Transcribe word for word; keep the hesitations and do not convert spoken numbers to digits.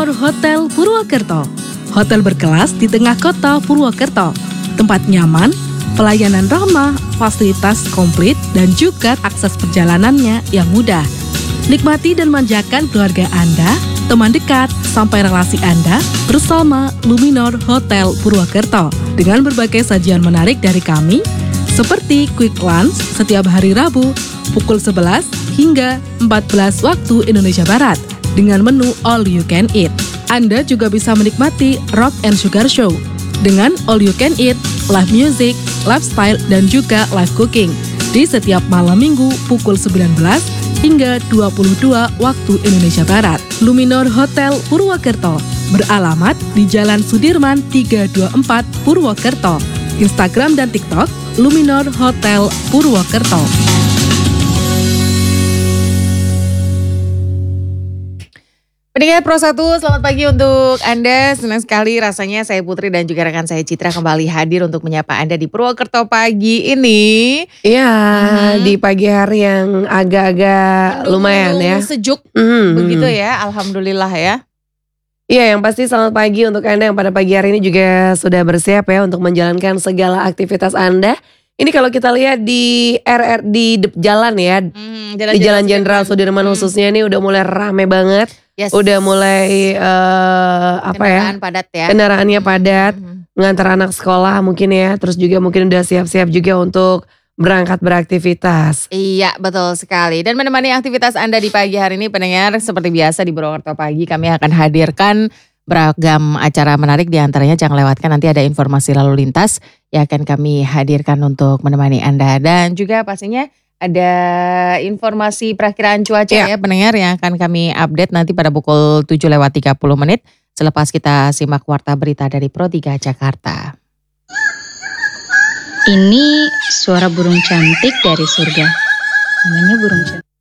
Luminor Hotel Purwokerto. Hotel berkelas di tengah kota Purwokerto. Tempat nyaman, pelayanan ramah, fasilitas komplit, dan juga akses perjalanannya yang mudah. Nikmati dan manjakan keluarga Anda, teman dekat, sampai relasi Anda bersama Luminor Hotel Purwokerto. Dengan berbagai sajian menarik dari kami, seperti quick lunch setiap hari Rabu pukul sebelas hingga empat belas waktu Indonesia Barat dengan menu all you can eat. Anda juga bisa menikmati Rock and Sugar Show dengan all you can eat, live music, lifestyle, dan juga live cooking di setiap malam minggu pukul sembilan belas hingga dua puluh dua waktu Indonesia Barat. Luminor Hotel Purwokerto beralamat di Jalan Sudirman tiga dua empat Purwokerto. Instagram dan TikTok Luminor Hotel Purwokerto. Pendengar Pro satu, selamat pagi untuk Anda. Senang sekali rasanya saya Putri dan juga rekan saya Citra kembali hadir untuk menyapa Anda di Purwokerto pagi ini. Iya, Hmm. di pagi hari yang agak-agak lumayan ya. Sejuk, Mhm. begitu ya, alhamdulillah ya. Iya, yang pasti selamat pagi untuk Anda yang pada pagi hari ini juga sudah bersiap ya untuk menjalankan segala aktivitas Anda. Ini kalau kita lihat di R R di de- jalan ya, Hmm, di Jalan Jenderal Sudirman Hmm. khususnya ini udah mulai rame banget. Yes. Udah mulai eh, apa ya? Kendaraan padat ya. Kendaraannya padat, Hmm. mengantar anak sekolah mungkin ya. Terus juga mungkin udah siap-siap juga untuk berangkat beraktivitas. Iya, betul sekali. Dan menemani aktivitas Anda di pagi hari ini, pendengar, seperti biasa di Purwokerto Pagi kami akan hadirkan beragam acara menarik, di antaranya jangan lewatkan nanti ada informasi lalu lintas yang akan kami hadirkan untuk menemani Anda. Dan juga pastinya ada informasi perakiraan cuaca ya, Ya. pendengar, yang akan kami update nanti pada pukul tujuh lewat tiga puluh menit selepas kita simak warta berita dari Pro tiga Jakarta. Ini suara burung cantik dari surga. Namanya burung cantik.